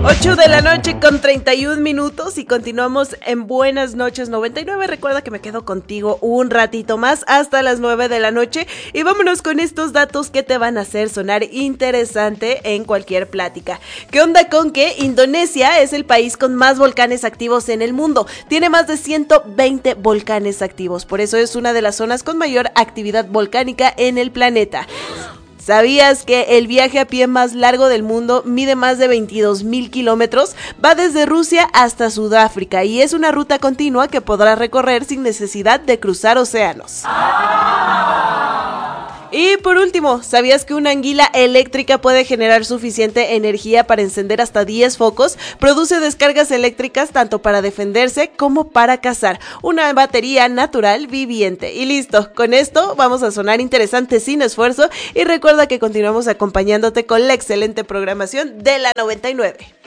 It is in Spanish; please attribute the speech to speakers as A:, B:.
A: 8 de la noche con 31 minutos y continuamos en Buenas Noches 99. Recuerda que me quedo contigo un ratito más hasta las 9 de la noche y vámonos con estos datos que te van a hacer sonar interesante en cualquier plática. ¿Qué onda con que Indonesia es el país con más volcanes activos en el mundo? Tiene más de 120 volcanes activos, por eso es una de las zonas con mayor actividad volcánica en el planeta. ¿Sabías que el viaje a pie más largo del mundo mide más de 22,000 kilómetros? Va desde Rusia hasta Sudáfrica y es una ruta continua que podrás recorrer sin necesidad de cruzar océanos. Y por último, ¿sabías que una anguila eléctrica puede generar suficiente energía para encender hasta 10 focos? Produce descargas eléctricas tanto para defenderse como para cazar. Una batería natural viviente. Y listo, con esto vamos a sonar interesantes sin esfuerzo y recuerda que continuamos acompañándote con la excelente programación de la 99.